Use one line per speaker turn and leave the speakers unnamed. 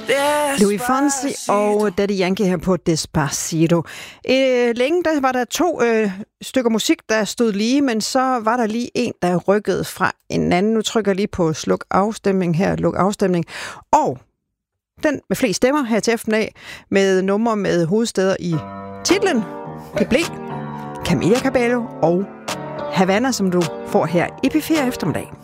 Louis Fonsi og Daddy Yankee her på Despacito. Længe der var der 2 stykker musik, der stod lige, men så var der lige en, der rykkede fra en anden. Nu trykker jeg lige på luk afstemning. Og den med flest stemmer her til eftermiddag, med numre med hovedstæder i titlen, det blev Camila Cabello og Havana, som du får her i P4 eftermiddag.